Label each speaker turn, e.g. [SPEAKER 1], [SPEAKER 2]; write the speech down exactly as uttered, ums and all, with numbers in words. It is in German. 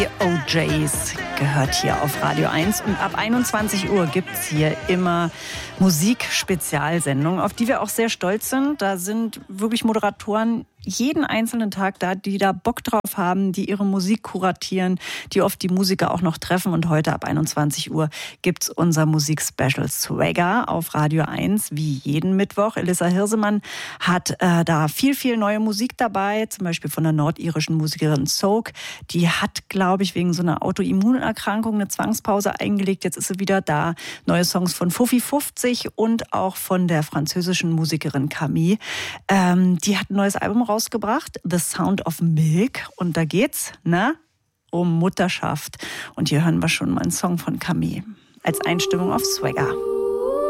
[SPEAKER 1] O Js gehört hier auf Radio eins und ab einundzwanzig Uhr gibt es hier immer Musik-Spezialsendungen, auf die wir auch sehr stolz sind. Da sind wirklich Moderatoren jeden einzelnen Tag da, die da Bock drauf haben, die ihre Musik kuratieren, die oft die Musiker auch noch treffen. Und heute ab einundzwanzig Uhr gibt's unser Musik-Special Swagger auf Radio eins, wie jeden Mittwoch. Elissa Hirsemann hat äh, da viel, viel neue Musik dabei, zum Beispiel von der nordirischen Musikerin Soak. Die hat, glaube ich, wegen so einer Autoimmunerkrankung eine Zwangspause eingelegt. Jetzt ist sie wieder da. Neue Songs von Fuffi fünfzig und auch von der französischen Musikerin Camille. Ähm, die hat ein neues Album rausgebracht, The Sound of Milk. Und da geht's, ne, um Mutterschaft. Und hier hören wir schon mal einen Song von Camille als Einstimmung auf Swagger.